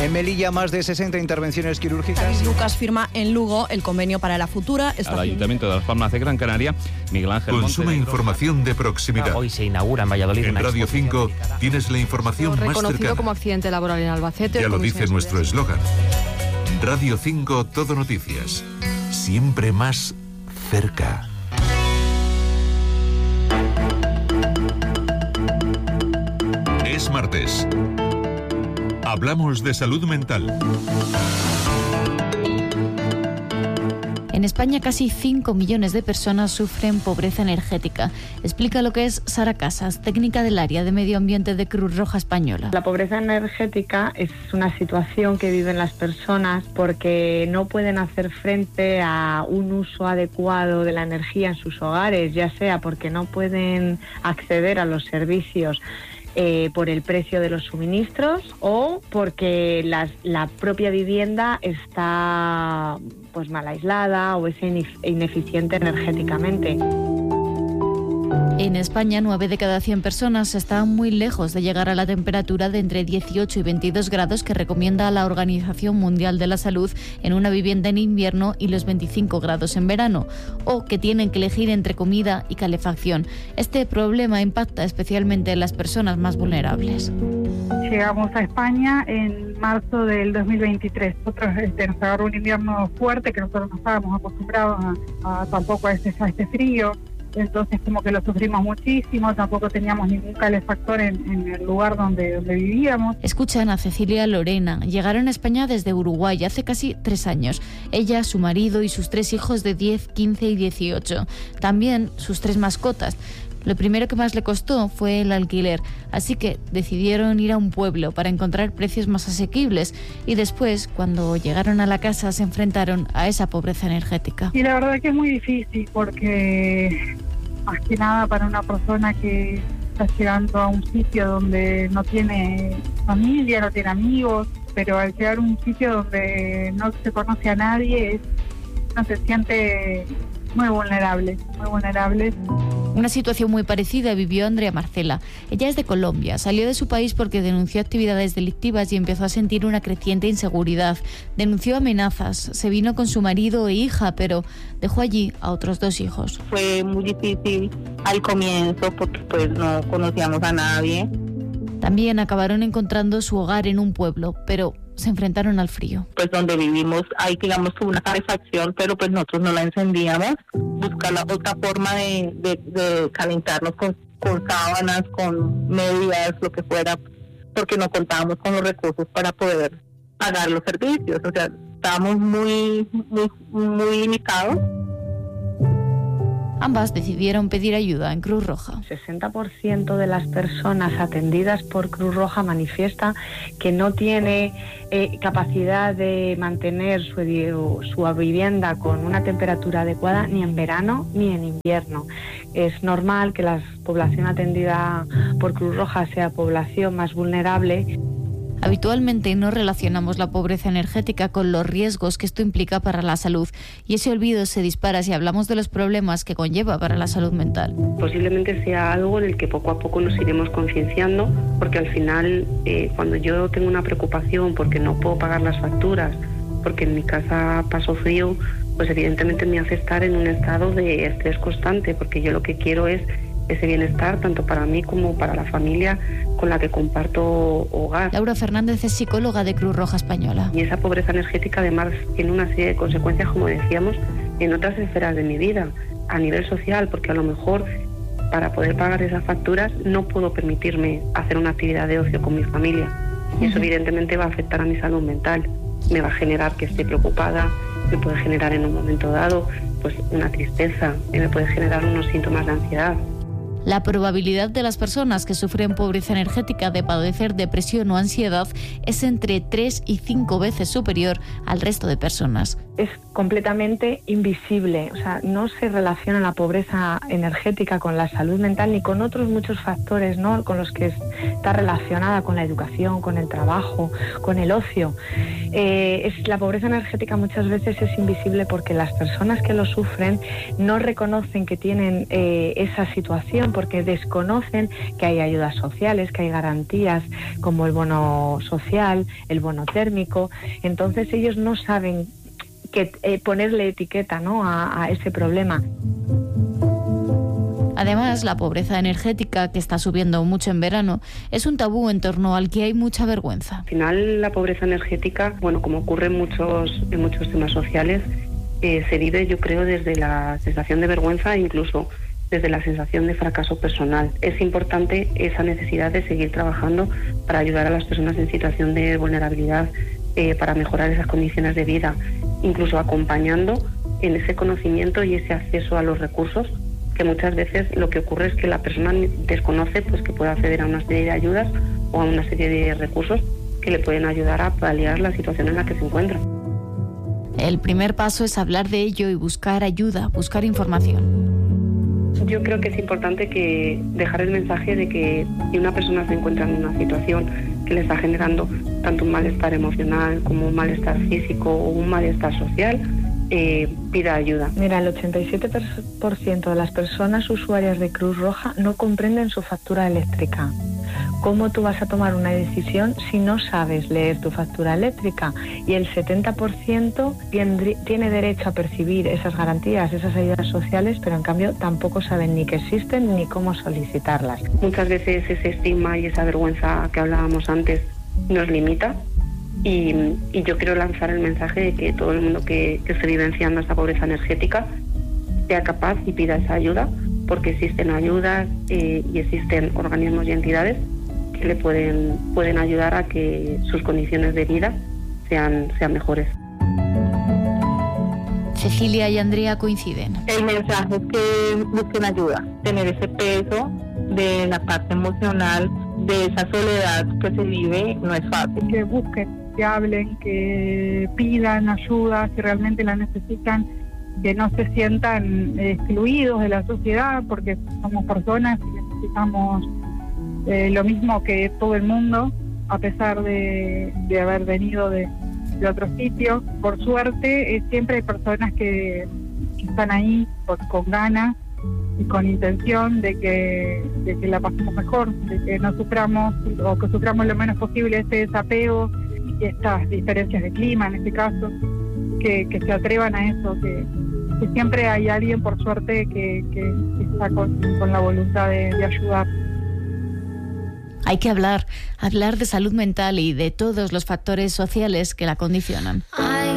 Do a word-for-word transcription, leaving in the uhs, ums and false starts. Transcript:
En Melilla, más de sesenta intervenciones quirúrgicas. David Lucas firma en Lugo el convenio para la futura estación. Al Ayuntamiento de Las Palmas de Gran Canaria, Miguel Ángel Consume Montenegro. información de proximidad. Hoy se inaugura en Valladolid. En una Radio cinco tienes la información más Reconocido cercana. como accidente laboral en Albacete. Ya lo dice nuestro eslogan. Radio cinco Todo Noticias. Siempre más cerca. Es martes. Hablamos de salud mental. En España casi cinco millones de personas sufren pobreza energética. Explica lo que es Sara Casas, técnica del área de medio ambiente de Cruz Roja Española. La pobreza energética es una situación que viven las personas porque no pueden hacer frente a un uso adecuado de la energía en sus hogares, ya sea porque no pueden acceder a los servicios Eh, por el precio de los suministros o porque las, la propia vivienda está pues mal aislada o es ineficiente energéticamente. En España, nueve de cada cien personas están muy lejos de llegar a la temperatura de entre dieciocho y veintidós grados que recomienda la Organización Mundial de la Salud en una vivienda en invierno y los veinticinco grados en verano, o que tienen que elegir entre comida y calefacción. Este problema impacta especialmente en las personas más vulnerables. Llegamos a España en marzo del dos mil veintitrés. Nosotros este, nos agarró un invierno fuerte que nosotros no estábamos acostumbrados a, a tampoco a este, a este frío. Entonces como que lo sufrimos muchísimo, tampoco teníamos ningún calefactor en, en el lugar donde, donde vivíamos. Escuchan a Cecilia Lorena. Llegaron a España desde Uruguay hace casi tres años. Ella, su marido y sus tres hijos de diez, quince y dieciocho. También sus tres mascotas. Lo primero que más le costó fue el alquiler, así que decidieron ir a un pueblo para encontrar precios más asequibles y después, cuando llegaron a la casa, se enfrentaron a esa pobreza energética. Y la verdad que es muy difícil porque, más que nada para una persona que está llegando a un sitio donde no tiene familia, no tiene amigos, pero al llegar a un sitio donde no se conoce a nadie, uno se siente muy vulnerable, muy vulnerable. Una situación muy parecida vivió Andrea Marcela. Ella es de Colombia, salió de su país porque denunció actividades delictivas y empezó a sentir una creciente inseguridad. Denunció amenazas, se vino con su marido e hija, pero dejó allí a otros dos hijos. Fue muy difícil al comienzo porque pues no conocíamos a nadie. También acabaron encontrando su hogar en un pueblo, pero se enfrentaron al frío. Pues donde vivimos hay, digamos, una calefacción, pero pues nosotros no la encendíamos. Buscar la otra forma de, de, de calentarnos con, con sábanas, con medias, lo que fuera, porque no contábamos con los recursos para poder pagar los servicios. O sea, estábamos muy, muy, muy limitados. Ambas decidieron pedir ayuda en Cruz Roja. El sesenta por ciento de las personas atendidas por Cruz Roja manifiesta que no tiene eh, capacidad de mantener su, su vivienda con una temperatura adecuada ni en verano ni en invierno. Es normal que la población atendida por Cruz Roja sea población más vulnerable. Habitualmente no relacionamos la pobreza energética con los riesgos que esto implica para la salud y ese olvido se dispara si hablamos de los problemas que conlleva para la salud mental. Posiblemente sea algo en el que poco a poco nos iremos concienciando, porque al final eh, cuando yo tengo una preocupación porque no puedo pagar las facturas, porque en mi casa paso frío, pues evidentemente me hace estar en un estado de estrés constante, porque yo lo que quiero es ese bienestar tanto para mí como para la familia con la que comparto hogar. Laura Fernández es psicóloga de Cruz Roja Española. Y esa pobreza energética además tiene una serie de consecuencias, como decíamos, en otras esferas de mi vida, a nivel social, porque a lo mejor para poder pagar esas facturas no puedo permitirme hacer una actividad de ocio con mi familia. Y eso evidentemente va a afectar a mi salud mental. Me va a generar que esté preocupada, me puede generar en un momento dado pues una tristeza, y me puede generar unos síntomas de ansiedad. La probabilidad de las personas que sufren pobreza energética de padecer depresión o ansiedad es entre tres y cinco veces superior al resto de personas. Es completamente invisible, o sea, no se relaciona la pobreza energética con la salud mental ni con otros muchos factores, ¿no?, con los que está relacionada, con la educación, con el trabajo, con el ocio. Eh, es, la pobreza energética muchas veces es invisible porque las personas que lo sufren no reconocen que tienen eh, esa situación, porque desconocen que hay ayudas sociales, que hay garantías como el bono social, el bono térmico. Entonces ellos no saben que eh, ponerle etiqueta, ¿no?, a, a ese problema. Además, la pobreza energética, que está subiendo mucho en verano, es un tabú en torno al que hay mucha vergüenza. Al final, la pobreza energética, bueno, como ocurre en muchos, en muchos temas sociales, eh, se vive, yo creo, desde la sensación de vergüenza e incluso desde la sensación de fracaso personal. Es importante esa necesidad de seguir trabajando para ayudar a las personas en situación de vulnerabilidad, eh, para mejorar esas condiciones de vida, incluso acompañando en ese conocimiento y ese acceso a los recursos, que muchas veces lo que ocurre es que la persona desconoce pues que puede acceder a una serie de ayudas o a una serie de recursos que le pueden ayudar a paliar la situación en la que se encuentra. El primer paso es hablar de ello y buscar ayuda, buscar información. Yo creo que es importante que dejar el mensaje de que si una persona se encuentra en una situación que le está generando tanto un malestar emocional como un malestar físico o un malestar social, Eh, pida ayuda. Mira, el ochenta y siete por ciento de las personas usuarias de Cruz Roja no comprenden su factura eléctrica. ¿Cómo tú vas a tomar una decisión si no sabes leer tu factura eléctrica? Y el setenta por ciento tiene derecho a percibir esas garantías, esas ayudas sociales, pero en cambio tampoco saben ni que existen ni cómo solicitarlas. Muchas veces ese estigma y esa vergüenza que hablábamos antes nos limita. Y, y yo quiero lanzar el mensaje de que todo el mundo que, que esté vivenciando esta pobreza energética sea capaz y pida esa ayuda, porque existen ayudas eh, y existen organismos y entidades que le pueden, pueden ayudar a que sus condiciones de vida sean, sean mejores. Cecilia y Andrea coinciden. El mensaje es que busquen ayuda, tener ese peso de la parte emocional, de esa soledad que se vive, no es fácil. Que busquen, que hablen, que pidan ayuda si realmente la necesitan, que no se sientan excluidos de la sociedad, porque somos personas y necesitamos eh, lo mismo que todo el mundo, a pesar de, de haber venido de, de otro sitio. Por suerte, eh, siempre hay personas que, que están ahí por, con ganas y con intención de que, de que la pasemos mejor, de que no suframos o que suframos lo menos posible este desapego y estas diferencias de clima en este caso, que, que se atrevan a eso, que, que siempre hay alguien por suerte que, que, que está con, con la voluntad de, de ayudar. Hay que hablar, hablar de salud mental y de todos los factores sociales que la condicionan.